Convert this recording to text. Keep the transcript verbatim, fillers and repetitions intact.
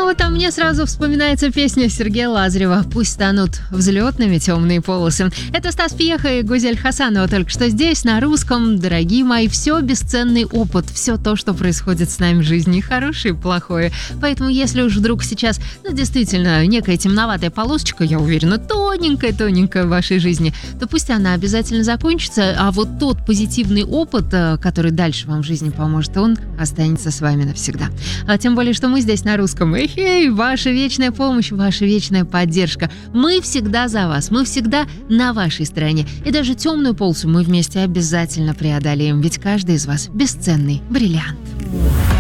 вот а мне сразу вспоминается песня Сергея Лазарева «Пусть станут взлетными темные полосы». Это Стас Пьеха и Гузель Хасанова только что здесь, на русском. Дорогие мои, все бесценный опыт, все то, что происходит с нами в жизни, хорошее и плохое. Поэтому если уж вдруг сейчас, ну, действительно, некая темноватая полосочка, я уверена, тоненькая-тоненькая в вашей жизни, то пусть она обязательно закончится, а вот тот позитивный опыт, который дальше вам в жизни поможет, он останется с вами навсегда. А тем более, что мы здесь на русском. Эхей, ваша вечная помощь, ваша вечная поддержка. Мы всегда за вас, мы всегда на вашей стороне. И даже темную полосу мы вместе обязательно преодолеем, ведь каждый из вас бесценный бриллиант.